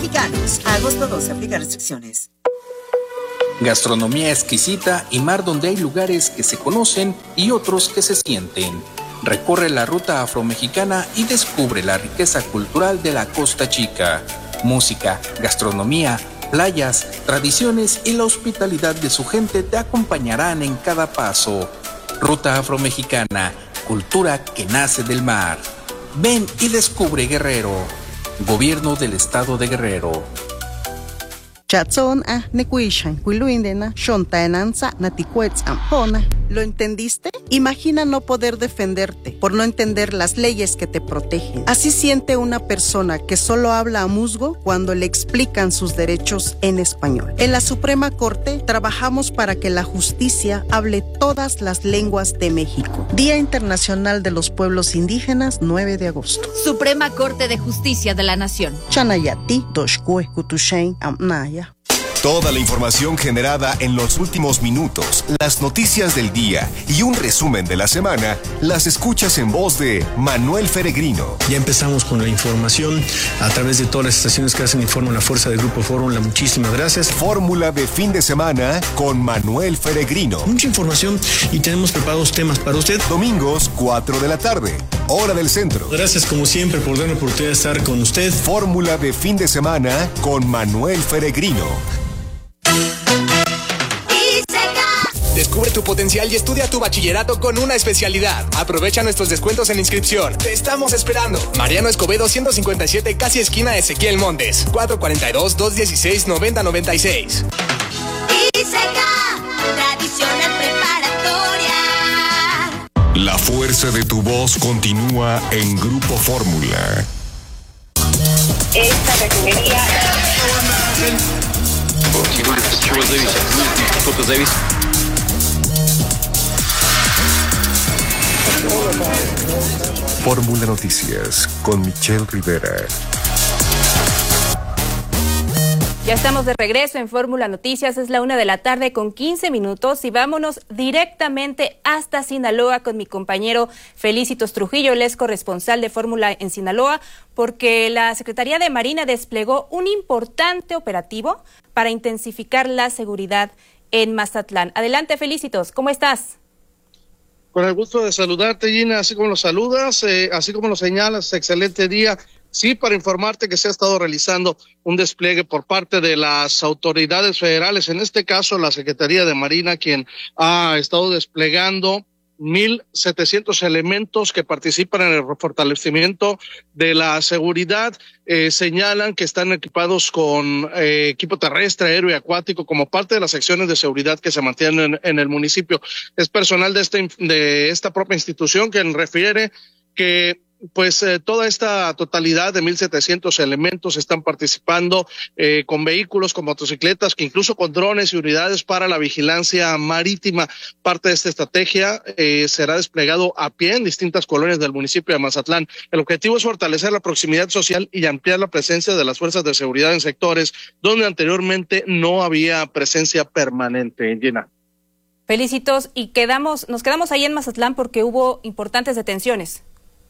Mexicanos. A agosto 12, aplica restricciones. Gastronomía exquisita y mar donde hay lugares que se conocen y otros que se sienten. Recorre la ruta afromexicana y descubre la riqueza cultural de la Costa Chica. Música, gastronomía, playas, tradiciones y la hospitalidad de su gente te acompañarán en cada paso. Ruta afromexicana, cultura que nace del mar. Ven y descubre Guerrero. Gobierno del Estado de Guerrero. ¿Lo entendiste? Imagina no poder defenderte por no entender las leyes que te protegen. Así siente una persona que solo habla a musgo cuando le explican sus derechos en español. En la Suprema Corte trabajamos para que la justicia hable todas las lenguas de México. Día Internacional de los Pueblos Indígenas, 9 de agosto. Suprema Corte de Justicia de la Nación. Chanayati, Doshkue, Kutushain, Amnaya. Toda la información generada en los últimos minutos, las noticias del día y un resumen de la semana, las escuchas en voz de Manuel Feregrino. Ya empezamos con la información a través de todas las estaciones que hacen Fórmula, Fuerza de Grupo Fórmula. Muchísimas gracias. Fórmula de fin de semana con Manuel Feregrino. Mucha información y tenemos preparados temas para usted. Domingos, 4 de la tarde, hora del centro. Gracias como siempre por darme la oportunidad de estar con usted. Fórmula de fin de semana con Manuel Feregrino. Descubre tu potencial y estudia tu bachillerato con una especialidad. Aprovecha nuestros descuentos en inscripción. Te estamos esperando. Mariano Escobedo 157, casi esquina Ezequiel Montes. 442-216-9096. Tradicional preparatoria. La fuerza de tu voz continúa en Grupo Fórmula. Esta refinería. Fórmula Noticias con Michelle Rivera. Ya estamos de regreso en Fórmula Noticias, es la 1:15 y vámonos directamente hasta Sinaloa con mi compañero Felicitos Trujillo, él es corresponsal de Fórmula en Sinaloa, porque la Secretaría de Marina desplegó un importante operativo para intensificar la seguridad en Mazatlán. Adelante, Felicitos, ¿cómo estás? Con el gusto de saludarte, Gina, así como lo saludas, así como lo señalas, excelente día. Sí, para informarte que se ha estado realizando un despliegue por parte de las autoridades federales, en este caso la Secretaría de Marina, quien ha estado desplegando 1,700 elementos que participan en el fortalecimiento de la seguridad. Señalan que están equipados con equipo terrestre, aéreo y acuático como parte de las secciones de seguridad que se mantienen en el municipio. Es personal de esta propia institución quien refiere que toda esta totalidad de 1,700 elementos están participando con vehículos, con motocicletas, que incluso con drones y unidades para la vigilancia marítima. Parte de esta estrategia será desplegado a pie en distintas colonias del municipio de Mazatlán. El objetivo es fortalecer la proximidad social y ampliar la presencia de las fuerzas de seguridad en sectores donde anteriormente no había presencia permanente. Gina. Felicitos, y nos quedamos ahí en Mazatlán porque hubo importantes detenciones.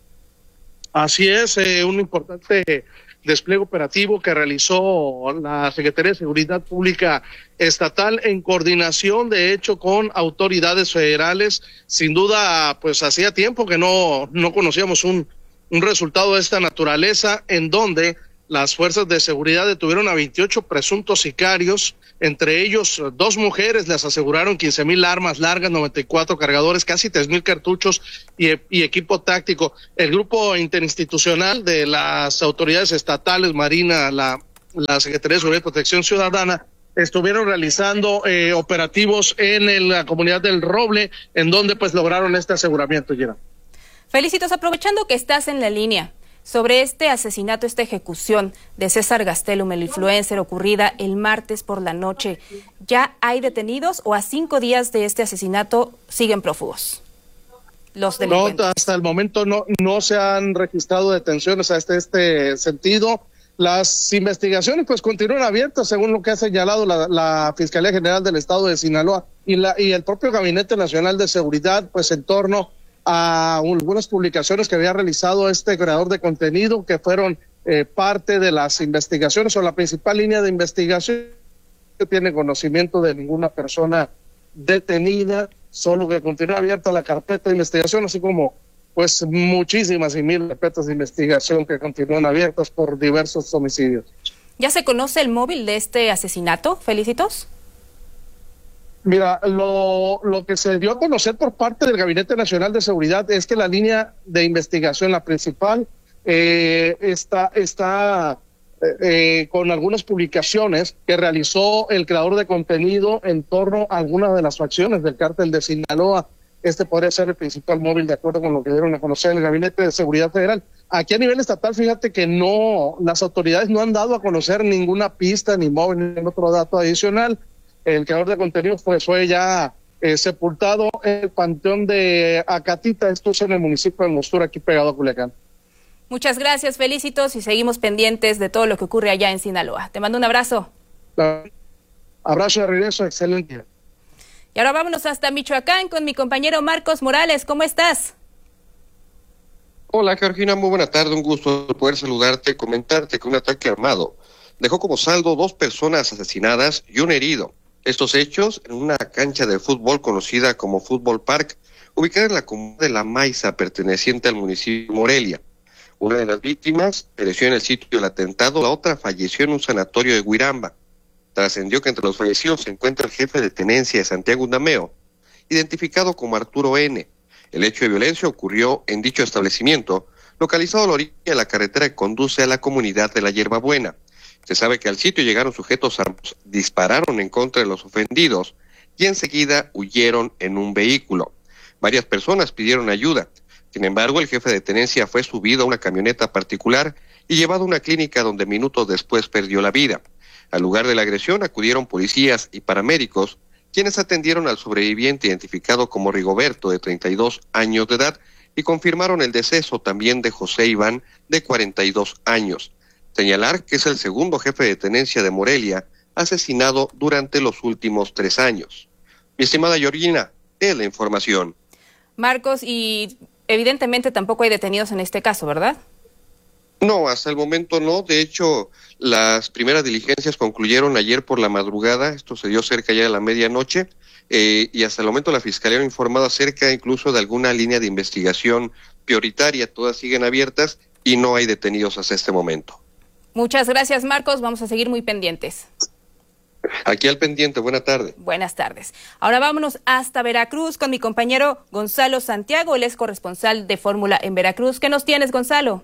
Así es, un importante despliegue operativo que realizó la Secretaría de Seguridad Pública Estatal en coordinación, de hecho, con autoridades federales. Sin duda, hacía tiempo que no conocíamos un resultado de esta naturaleza, en donde las fuerzas de seguridad detuvieron a 28 presuntos sicarios, entre ellos 2 mujeres, les aseguraron 15,000 armas largas, 94 cargadores, casi 3,000 cartuchos y equipo táctico. El grupo interinstitucional de las autoridades estatales, Marina, la Secretaría de Seguridad y Protección Ciudadana, estuvieron realizando operativos en la comunidad del Roble, en donde lograron este aseguramiento. Gina. Felicitos, aprovechando que estás en la línea, sobre este asesinato, esta ejecución de César Gastelum, el influencer, ocurrida el martes por la noche, ¿ya hay detenidos o a 5 días de este asesinato siguen prófugos los delincuentes? No, hasta el momento no se han registrado detenciones a este sentido. Las investigaciones continúan abiertas, según lo que ha señalado la Fiscalía General del Estado de Sinaloa y el propio Gabinete Nacional de Seguridad, en torno a algunas publicaciones que había realizado este creador de contenido, que fueron parte de las investigaciones o la principal línea de investigación. No tiene conocimiento de ninguna persona detenida, solo que continúa abierta la carpeta de investigación, así como pues muchísimas y mil carpetas de investigación que continúan abiertas por diversos homicidios. ¿Ya se conoce el móvil de este asesinato, Felicitos? Mira, lo que se dio a conocer por parte del Gabinete Nacional de Seguridad es que la línea de investigación, la principal, está con algunas publicaciones que realizó el creador de contenido en torno a algunas de las facciones del cártel de Sinaloa. Este podría ser el principal móvil, de acuerdo con lo que dieron a conocer el Gabinete de Seguridad Federal. Aquí a nivel estatal, fíjate que las autoridades no han dado a conocer ninguna pista, ni móvil, ni ningún otro dato adicional. El creador de contenido fue ya sepultado en el panteón de Acatita, esto es en el municipio de Angostura, aquí pegado a Culiacán. Muchas gracias, Felicitos, y seguimos pendientes de todo lo que ocurre allá en Sinaloa. Te mando un abrazo. Abrazo de regreso, excelente. Y ahora vámonos hasta Michoacán con mi compañero Marcos Morales. ¿Cómo estás? Hola, Georgina, muy buena tarde. Un gusto poder saludarte, comentarte que un ataque armado dejó como saldo 2 personas asesinadas y un herido. Estos hechos en una cancha de fútbol conocida como Fútbol Park, ubicada en la comuna de La Maiza, perteneciente al municipio de Morelia. Una de las víctimas pereció en el sitio del atentado, la otra falleció en un sanatorio de Huiramba. Trascendió que entre los fallecidos se encuentra el jefe de tenencia de Santiago Undameo, identificado como Arturo N. El hecho de violencia ocurrió en dicho establecimiento, localizado a la orilla de la carretera que conduce a la comunidad de La Hierbabuena. Se sabe que al sitio llegaron sujetos armados, dispararon en contra de los ofendidos y enseguida huyeron en un vehículo. Varias personas pidieron ayuda. Sin embargo, el jefe de tenencia fue subido a una camioneta particular y llevado a una clínica donde minutos después perdió la vida. Al lugar de la agresión acudieron policías y paramédicos, quienes atendieron al sobreviviente identificado como Rigoberto, de 32 años de edad, y confirmaron el deceso también de José Iván, de 42 años. Señalar que es el segundo jefe de tenencia de Morelia asesinado durante los últimos 3 años. Mi estimada Georgina, es la información. Marcos, y evidentemente tampoco hay detenidos en este caso, ¿verdad? No, hasta el momento no. De hecho, las primeras diligencias concluyeron ayer por la madrugada. Esto se dio cerca ya de la medianoche. Y hasta el momento la Fiscalía no ha informado acerca incluso de alguna línea de investigación prioritaria. Todas siguen abiertas y no hay detenidos hasta este momento. Muchas gracias, Marcos. Vamos a seguir muy pendientes. Aquí al pendiente. Buena tarde. Buenas tardes. Ahora vámonos hasta Veracruz con mi compañero Gonzalo Santiago. Él es corresponsal de Fórmula en Veracruz. ¿Qué nos tienes, Gonzalo?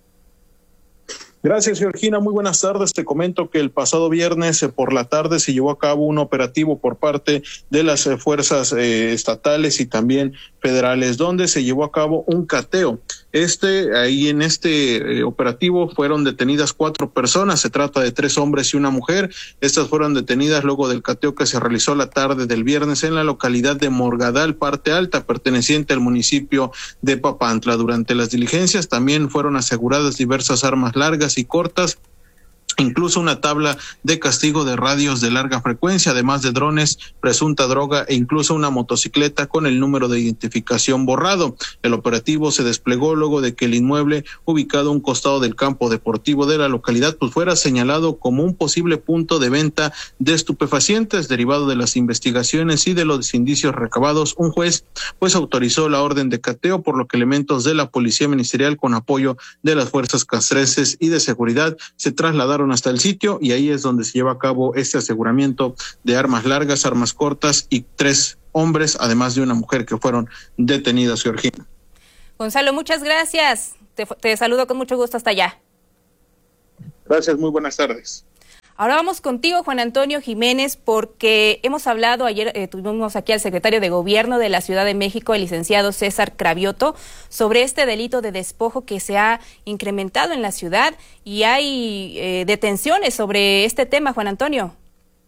Gracias, Georgina. Muy buenas tardes. Te comento que el pasado viernes por la tarde se llevó a cabo un operativo por parte de las fuerzas estatales y también federales, donde se llevó a cabo un cateo. Ahí en este operativo fueron detenidas 4 personas. Se trata de 3 hombres y una mujer. Estas fueron detenidas luego del cateo que se realizó la tarde del viernes en la localidad de Morgadal, Parte Alta, perteneciente al municipio de Papantla. Durante las diligencias también fueron aseguradas diversas armas largas y cortas, incluso una tabla de castigo de radios de larga frecuencia, además de drones, presunta droga e incluso una motocicleta con el número de identificación borrado. El operativo se desplegó luego de que el inmueble, ubicado a un costado del campo deportivo de la localidad, pues fuera señalado como un posible punto de venta de estupefacientes. Derivado de las investigaciones y de los indicios recabados, un juez pues autorizó la orden de cateo, por lo que elementos de la Policía Ministerial, con apoyo de las fuerzas castrenses y de seguridad, se trasladaron hasta el sitio, y ahí es donde se lleva a cabo este aseguramiento de armas largas, armas cortas y 3 hombres, además de una mujer, que fueron detenidas, Georgina. Gonzalo, muchas gracias. Te saludo con mucho gusto hasta allá. Gracias, muy buenas tardes. Ahora vamos contigo, Juan Antonio Jiménez, porque hemos hablado, ayer tuvimos aquí al secretario de Gobierno de la Ciudad de México, el licenciado César Cravioto, sobre este delito de despojo que se ha incrementado en la ciudad, y hay detenciones sobre este tema, Juan Antonio.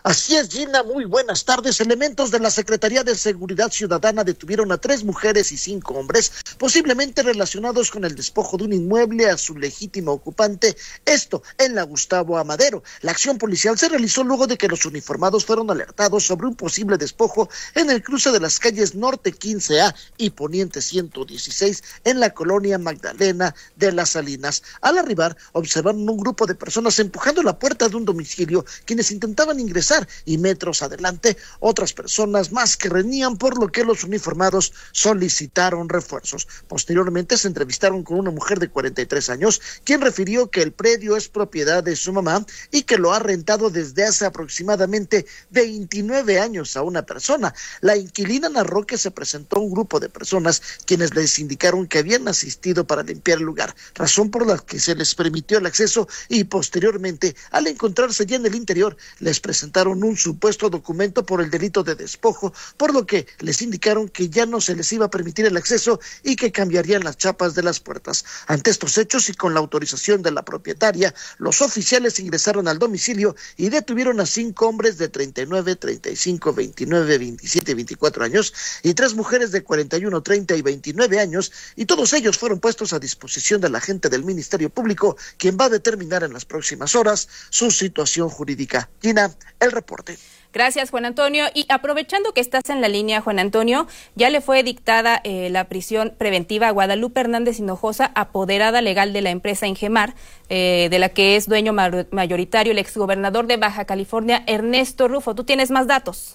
Así es, Gina, muy buenas tardes. Elementos de la Secretaría de Seguridad Ciudadana detuvieron a 3 mujeres y 5 hombres, posiblemente relacionados con el despojo de un inmueble a su legítimo ocupante, esto en la Gustavo Amadero. La acción policial se realizó luego de que los uniformados fueron alertados sobre un posible despojo en el cruce de las calles Norte 15A y Poniente 116 en la colonia Magdalena de las Salinas. Al arribar, observaron un grupo de personas empujando la puerta de un domicilio, quienes intentaban ingresar, y metros adelante otras personas más que reñían, por lo que los uniformados solicitaron refuerzos. Posteriormente se entrevistaron con una mujer de 43 años, quien refirió que el predio es propiedad de su mamá y que lo ha rentado desde hace aproximadamente 29 años a una persona. La inquilina narró que se presentó un grupo de personas quienes les indicaron que habían asistido para limpiar el lugar, razón por la que se les permitió el acceso, y posteriormente, al encontrarse ya en el interior, les presentaron un supuesto documento por el delito de despojo, por lo que les indicaron que ya no se les iba a permitir el acceso y que cambiarían las chapas de las puertas. Ante estos hechos y con la autorización de la propietaria, los oficiales ingresaron al domicilio y detuvieron a 5 hombres de 39, 35, 29, 27 y 24 años y 3 mujeres de 41, 30 y 29 años, y todos ellos fueron puestos a disposición del agente del Ministerio Público, quien va a determinar en las próximas horas su situación jurídica. Gina, el reporte. Gracias, Juan Antonio. Y aprovechando que estás en la línea, Juan Antonio, ya le fue dictada la prisión preventiva a Guadalupe Hernández Hinojosa, apoderada legal de la empresa Ingemar, de la que es dueño mayoritario el exgobernador de Baja California, Ernesto Rufo. ¿Tú tienes más datos?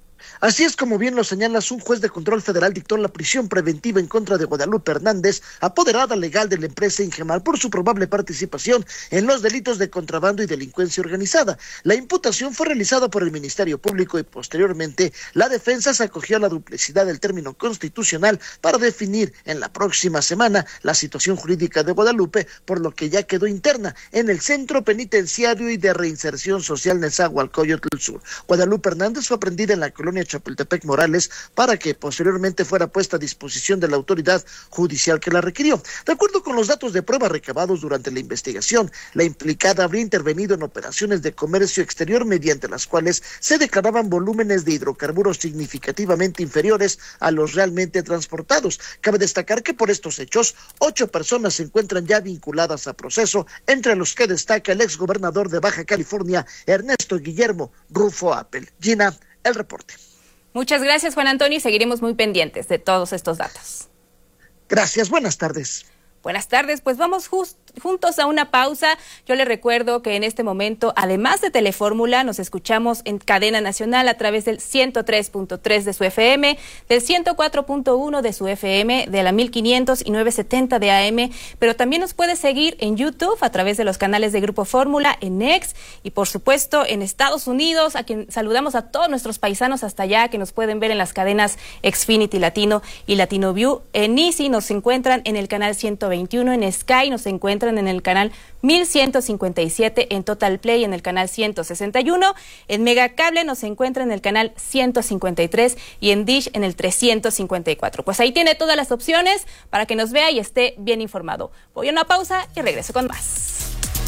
Así es, como bien lo señalas, un juez de control federal dictó la prisión preventiva en contra de Guadalupe Hernández, apoderada legal de la empresa Ingemar, por su probable participación en los delitos de contrabando y delincuencia organizada. La imputación fue realizada por el Ministerio Público y posteriormente la defensa se acogió a la duplicidad del término constitucional para definir en la próxima semana la situación jurídica de Guadalupe, por lo que ya quedó interna en el Centro Penitenciario y de Reinserción Social Nezahualcóyotl Sur. Guadalupe Hernández fue aprendida en la colonia Chapultepec Morales para que posteriormente fuera puesta a disposición de la autoridad judicial que la requirió. De acuerdo con los datos de prueba recabados durante la investigación, la implicada habría intervenido en operaciones de comercio exterior mediante las cuales se declaraban volúmenes de hidrocarburos significativamente inferiores a los realmente transportados. Cabe destacar que por estos hechos, 8 personas se encuentran ya vinculadas a proceso, entre los que destaca el exgobernador de Baja California, Ernesto Guillermo Rufo Appel. Gina, el reporte. Muchas gracias, Juan Antonio, y seguiremos muy pendientes de todos estos datos. Gracias, buenas tardes. Buenas tardes, pues vamos juntos a una pausa. Yo les recuerdo que en este momento, además de Telefórmula, nos escuchamos en cadena nacional a través del 103.3 de su FM, del 104.1 de su FM, de la 1500 y 970 de AM, pero también nos puede seguir en YouTube a través de los canales de Grupo Fórmula, en X y por supuesto en Estados Unidos, a quien saludamos a todos nuestros paisanos hasta allá que nos pueden ver en las cadenas Xfinity Latino y Latino View. En Easy nos encuentran en el canal 121, en Sky nos encuentran en el canal 1157, en Total Play en el canal 161, en Megacable nos encuentran en el canal 153 y en Dish en el 354. Pues ahí tiene todas las opciones para que nos vea y esté bien informado. Voy a una pausa y regreso con más.